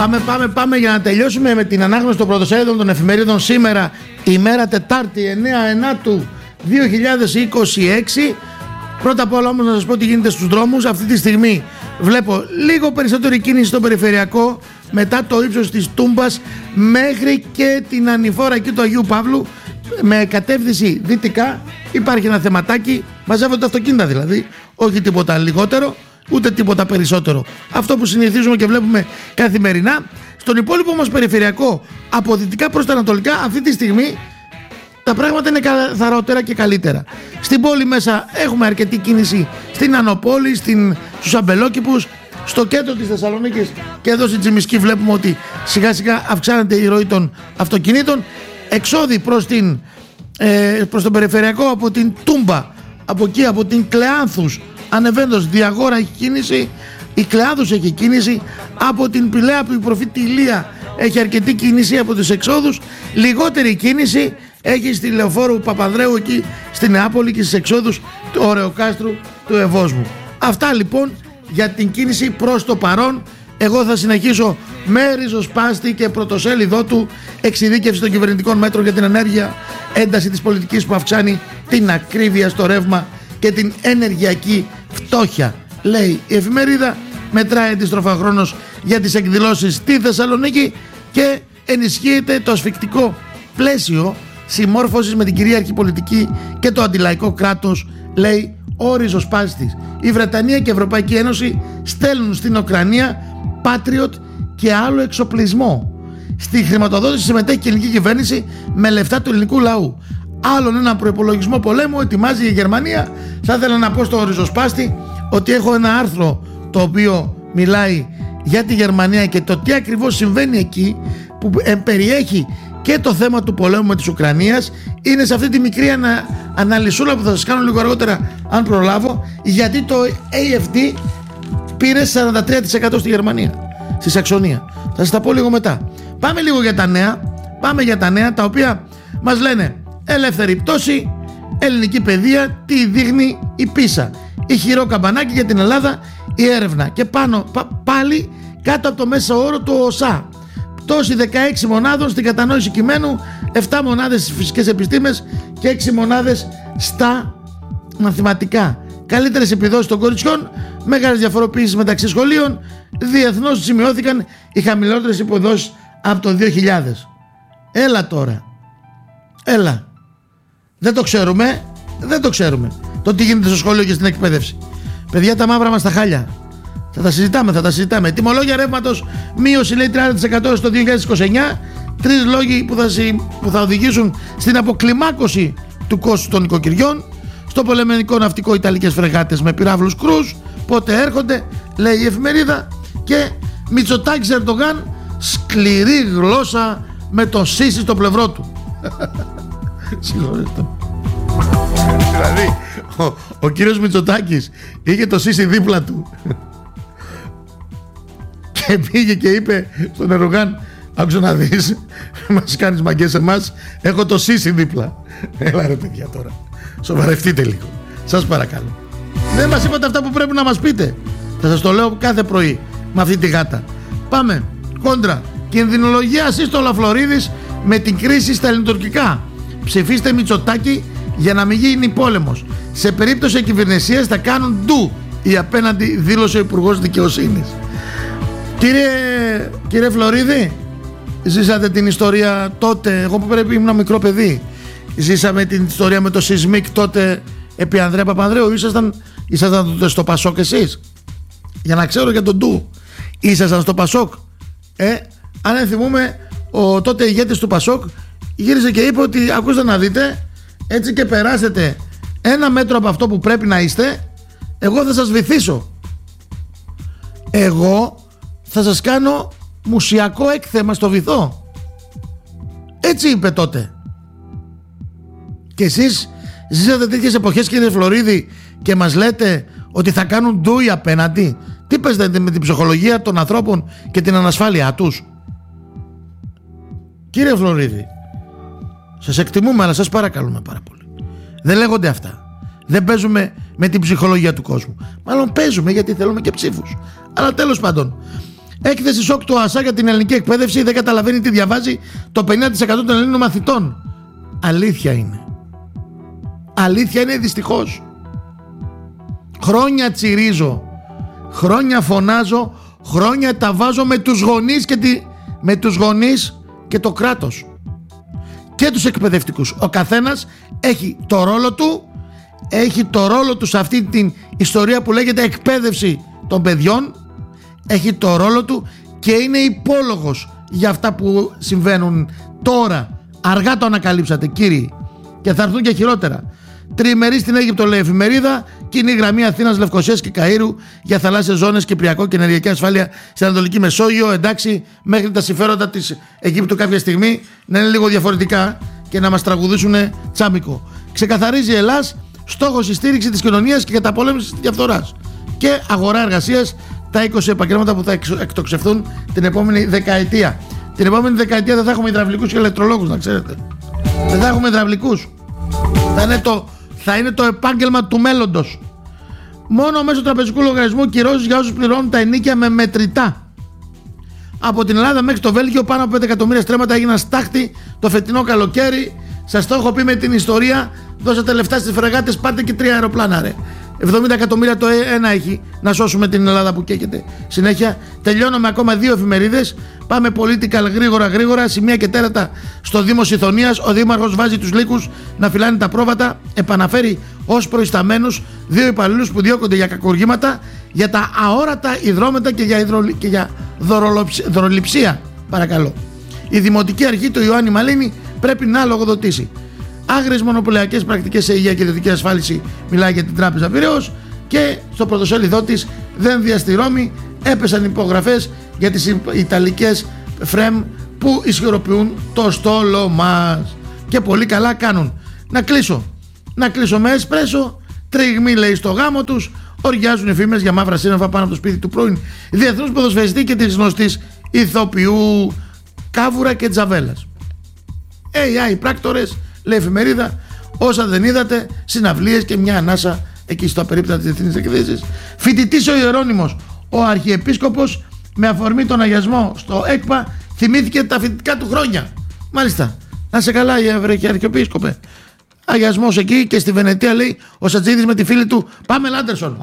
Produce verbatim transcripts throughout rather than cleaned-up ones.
Πάμε, πάμε, πάμε για να τελειώσουμε με την ανάγνωση των πρωτοσέλιδων των εφημερίδων σήμερα, ημέρα Τετάρτη εννέα Ενάτου δύο χιλιάδες είκοσι έξι. Πρώτα απ' όλα όμως να σας πω τι γίνεται στους δρόμους. Αυτή τη στιγμή βλέπω λίγο περισσότερη κίνηση στο περιφερειακό μετά το ύψος της Τούμπας μέχρι και την ανηφόρα εκεί του Αγίου Παύλου με κατεύθυνση δυτικά. Υπάρχει ένα θεματάκι, μαζεύονται τα αυτοκίνητα δηλαδή, όχι τίποτα λιγότερο ούτε τίποτα περισσότερο. Αυτό που συνηθίζουμε και βλέπουμε καθημερινά. Στον υπόλοιπο μας περιφερειακό από δυτικά προς τα ανατολικά αυτή τη στιγμή τα πράγματα είναι καθαρότερα και καλύτερα. Στην πόλη μέσα έχουμε αρκετή κίνηση στην Ανοπόλη, στην, στους Αμπελόκηπους, στο κέντρο της Θεσσαλονίκης και εδώ στην Τσιμισκή βλέπουμε ότι σιγά σιγά αυξάνεται η ροή των αυτοκινήτων. Εξόδη προς, την, ε, προς τον περιφερειακό από την Τούμπα, από εκεί από την Κλεάνθους ανεβαίνοντας Διαγόρα έχει κίνηση, η Κλεάνθους έχει κίνηση, από την Πηλαία που η προφήτη Ηλία έχει αρκετή κίνηση από τις εξόδους, λιγότερη κίνηση έχει στη Λεωφόρου Παπανδρέου εκεί στη Νεάπολη και στις εξόδους του Ωρεοκάστρου του Ευόσμου. Αυτά λοιπόν για την κίνηση προς το παρόν. Εγώ θα συνεχίσω με ριζοσπάστη και πρωτοσέλιδό του εξειδίκευση των κυβερνητικών μέτρων για την ενέργεια, ένταση της πολιτικής που αυξάνει την ακρίβεια στο ρεύμα και την ενεργειακή φτώχεια. Λέει η εφημερίδα, μετράει αντίστροφα χρόνος για τις εκδηλώσεις στη Θεσσαλονίκη και ενισχύεται το ασφικτικό πλαίσιο συμμόρφωσης με την κυρίαρχη πολιτική και το αντιλαϊκό κράτος, λέει ο ριζοσπάστης. Η Βρετανία και η Ευρωπαϊκή Ένωση στέλνουν στην Ουκρανία Patriot και άλλο εξοπλισμό. Στη χρηματοδότηση συμμετέχει και η ελληνική κυβέρνηση με λεφτά του ελληνικού λαού. Άλλον ένα προϋπολογισμό πολέμου ετοιμάζει η Γερμανία. Θα ήθελα να πω στον ριζοσπάστη ότι έχω ένα άρθρο το οποίο μιλάει για τη Γερμανία και το τι ακριβώς συμβαίνει εκεί, που περιέχει και το θέμα του πολέμου με της Ουκρανίας. Είναι σε αυτή τη μικρή ανα, αναλυσούλα που θα σας κάνω λίγο αργότερα αν προλάβω, γιατί το έι εφ ντι πήρε σαράντα τρία τοις εκατό στη Γερμανία, στη Σαξονία. Θα σας τα πω λίγο μετά. Πάμε λίγο για τα νέα. Πάμε για τα νέα τα οποία μας λένε ελεύθερη πτώση, ελληνική παιδεία, τι δείχνει η πίσα, ηχηρό καμπανάκι για την Ελλάδα, η έρευνα και πάνω πα, πάλι κάτω από το μέσο όρο του ΟΣΑ. Πτώση δεκαέξι μονάδων στην κατανόηση κειμένου, επτά μονάδες στις φυσικές επιστήμες και έξι μονάδες στα μαθηματικά. Καλύτερες επιδόσεις των κοριτσιών, μεγάλες διαφοροποιήσεις μεταξύ σχολείων, διεθνώς σημειώθηκαν οι χαμηλότερες επιδόσεις από το δύο χιλιάδες. Έλα τώρα. Έλα. Δεν το ξέρουμε. Δεν το ξέρουμε. Το τι γίνεται στο σχολείο και στην εκπαίδευση. Παιδιά, τα μαύρα μας τα χάλια. Θα τα συζητάμε, θα τα συζητάμε. Τιμολόγια ρεύματος, μείωση λέει τριάντα τοις εκατό στο δύο χιλιάδες είκοσι εννέα. Τρεις λόγοι που θα, που θα οδηγήσουν στην αποκλιμάκωση του κόστου των νοικοκυριών. Στο πολεμικό ναυτικό ιταλικές φρεγάτες με πυράβλους κρούς. Πότε έρχονται, λέει η εφημερίδα. Και Μητσοτάκης Ερντογάν, σκληρή γλώσσα με τον Σίση στο πλευρό του. Συγχωρείτε. Δηλαδή ο, ο κύριος Μητσοτάκης είχε το Σίση δίπλα του και πήγε και είπε στον Ερντογάν, άκουσα να δεις, μας κάνεις μαγκές εμάς, έχω το Σίση δίπλα. Έλα ρε παιδιά τώρα, σοβαρευτείτε λίγο, σας παρακαλώ. Δεν μας είπατε αυτά που πρέπει να μας πείτε. Θα σας το λέω κάθε πρωί με αυτή τη γάτα. Πάμε, κόντρα. Κινδυνολογία σύστολα Φλωρίδης με την κρίση στα ελληνοτουρκικά. Ψηφίστε Μητσοτάκη για να μην γίνει πόλεμος. Σε περίπτωση εκκυβερνησίας θα κάνουν ντου η απέναντι, δήλωσε ο Υπουργός Δικαιοσύνης. Κύριε, κύριε Φλωρίδη, ζήσατε την ιστορία τότε, εγώ που πρέπει ήμουν μικρό παιδί. Ζήσαμε την ιστορία με το Σισμίκ τότε επί Ανδρέα Παπανδρέου. Ήσασταν, ήσασταν στο Πασόκ εσείς? Για να ξέρω για τον ντου. Ήσασταν στο Πασόκ? Ε, αν θυμούμε, ο τότε ηγέτης του Πασόκ γύρισε και είπε ότι ακούστε να δείτε, έτσι και περάσετε ένα μέτρο από αυτό που πρέπει να είστε, εγώ θα σας βυθίσω. Εγώ θα σας κάνω μουσιακό έκθεμα στο βυθό. Έτσι είπε τότε. Και εσείς ζήσατε τέτοιες εποχές, κύριε Φλωρίδη, και μας λέτε ότι θα κάνουν ντου οι απέναντι. Τι παίζετε με την ψυχολογία των ανθρώπων και την ανασφάλειά τους? Κύριε Φλωρίδη, σας εκτιμούμε, αλλά σας παρακαλούμε πάρα πολύ. Δεν λέγονται αυτά. Δεν παίζουμε με την ψυχολογία του κόσμου. Μάλλον παίζουμε γιατί θέλουμε και ψήφους. Αλλά τέλος πάντων, Έκθεση σοκ του ΟΑΣΑ για την ελληνική εκπαίδευση. Δεν καταλαβαίνει τι διαβάζει το πενήντα τοις εκατό των Ελλήνων μαθητών. Αλήθεια είναι. Αλήθεια είναι, δυστυχώς. Χρόνια τσιρίζω, χρόνια φωνάζω, χρόνια τα βάζω με τους γονείς και, τη... με τους γονείς και το κράτος και τους εκπαιδευτικούς. Ο καθένας έχει το ρόλο του, έχει το ρόλο του σε αυτή την ιστορία που λέγεται εκπαίδευση των παιδιών, έχει το ρόλο του και είναι υπόλογος για αυτά που συμβαίνουν τώρα. Αργά το ανακαλύψατε, κύριοι, και θα έρθουν και χειρότερα. Τριημερή στην Αίγυπτο, λέει εφημερίδα. Κοινή γραμμή Αθήνας, Λευκοσίας και Καΐρου για θαλάσσιες ζώνες, Κυπριακό και ενεργειακή ασφάλεια στην Ανατολική Μεσόγειο. Εντάξει, μέχρι τα συμφέροντα της Αιγύπτου κάποια στιγμή να είναι λίγο διαφορετικά και να μας τραγουδήσουν τσάμικο. Ξεκαθαρίζει η Ελλάς, στόχος η στήριξη της κοινωνίας και καταπολέμηση της διαφθοράς. Και αγορά εργασίας, τα είκοσι επαγγέλματα που θα εκτοξευθούν την επόμενη δεκαετία. Την επόμενη δεκαετία δεν θα έχουμε υδραυλικούς και ηλεκτρολόγους, να ξέρετε. Δεν θα έχουμε υδραυλικούς. Θα είναι το, θα είναι το επάγγελμα του μέλλοντος. Μόνο μέσω τραπεζικού λογαριασμού κυρώσεις για όσους πληρώνουν τα ενοίκια με μετρητά. Από την Ελλάδα μέχρι το Βέλγιο πάνω από πέντε εκατομμύρια στρέμματα έγιναν στάχτη το φετινό καλοκαίρι. Σας το έχω πει με την ιστορία. Δώσατε λεφτά στις φρεγάτες, πάτε και τρία αεροπλάνα, ρε. εβδομήντα εκατομμύρια το ένα έχει να σώσουμε την Ελλάδα που καίγεται. Συνέχεια, τελειώνω με ακόμα δύο εφημερίδες. Πάμε political γρήγορα γρήγορα. Σημεία και τέρατα στο Δήμο Σιθωνίας. Ο Δήμαρχος βάζει τους λύκους να φυλάνε τα πρόβατα. Επαναφέρει ως προϊσταμένους δύο υπαλλήλους που διώκονται για κακουργήματα, για τα αόρατα υδρόμετα και για, υδρο... και για δωροληψία. Παρακαλώ. Η Δημοτική Αρχή του Ιωάννη Μαλίνη πρέπει να λογοδοτήσει. Άγριες μονοπωλιακές πρακτικές σε υγεία και ιδιωτική ασφάλιση, μιλάει για την Τράπεζα Πειραιώς. Και στο πρωτοσέλιδό της, δεν δια στη Ρώμη, έπεσαν υπογραφές για τις Ιταλικές φρέμ που ισχυροποιούν το στόλο μας. Και πολύ καλά κάνουν. Να κλείσω. Να κλείσω με εσπρέσο. Τριγμή, λέει, στο γάμο τους. Οριάζουν οι φήμες για μαύρα σύννεφα πάνω από το σπίτι του πρώην διεθνούς ποδοσφαιριστή και της γνωστής ηθοποιού Κάβουρα και Τζαβέλας. έι άι πράκτορες, λέει εφημερίδα, όσα δεν είδατε, συναυλίες και μια ανάσα εκεί στο απερίπτωτα της διεθνής εκδήλωσης. Φοιτητής ο Ιερώνυμος, ο Αρχιεπίσκοπος, με αφορμή τον αγιασμό στο ΕΚΠΑ, θυμήθηκε τα φοιτητικά του χρόνια. Μάλιστα, να σε καλά, η Αρχιεπίσκοπε. Αγιασμός εκεί και στη Βενετία, λέει ο Σατζίδης με τη φίλη του Πάμελ Άντερσον.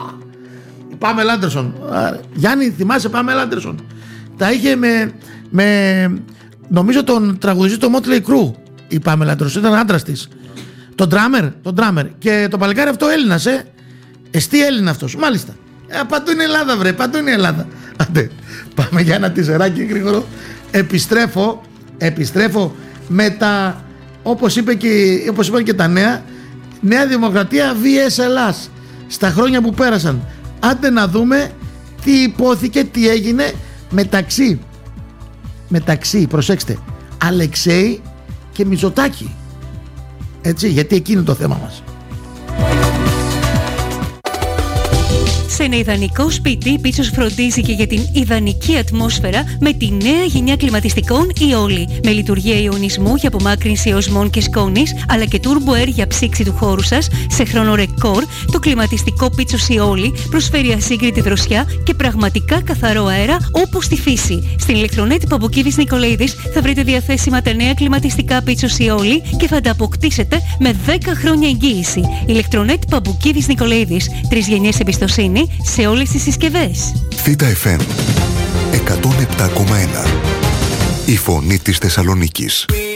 Πάμελ Άντερσον. Γιάννη, θυμάσαι Πάμελ Άντερσον? Τα είχε με, με νομίζω τον τραγουδιστή του Motley Crue. Η Πάμελ Άντερσον ήταν άντρας της. Τον drummer, τον drummer. Και το παλικάρι αυτό Έλληνας, ε. Εστί Έλληνα αυτός. Μάλιστα. Ε, παντού είναι Ελλάδα, βρε. Παντού είναι Ελλάδα. Άντε, πάμε για ένα τισεράκι γρήγορο. Επιστρέφω, επιστρέφω με τα, όπως είπε και, όπως είπαν και τα νέα, Νέα Δημοκρατία βι ες Ελλάς. Στα χρόνια που πέρασαν. Άντε να δούμε τι υπόθηκε, τι έγινε μεταξύ, μεταξύ, προσέξτε, Αλεξέη και Μητσοτάκη. Έτσι, γιατί εκεί είναι το θέμα μας. Σε ένα ιδανικό σπίτι, η Πίτσος φροντίζει και για την ιδανική ατμόσφαιρα με τη νέα γενιά κλιματιστικών Ιόλι. Με λειτουργία ιονισμού για απομάκρυνση οσμών και σκόνης, αλλά και Turbo Air για ψήξη του χώρου σας σε χρόνο ρεκόρ, το κλιματιστικό Πίτσος Ιόλι προσφέρει ασύγκριτη δροσιά και πραγματικά καθαρό αέρα όπως στη φύση. Στην ηλεκτρονέτη Παμποκίδης Νικολαίδης θα βρείτε διαθέσιμα τα νέα κλιματιστικά Πίτσος Ιόλι και θα τα αποκτήσετε με δέκα χρόνια εγγύηση. Ηλεκτρονέτη Παμποκίδης Νικολαίδης, τρεις γενιές εμπιστοσύνη σε όλες τις συσκευές. Θήτα εφ εμ εκατόν επτά κόμμα ένα. Η φωνή της Θεσσαλονίκης.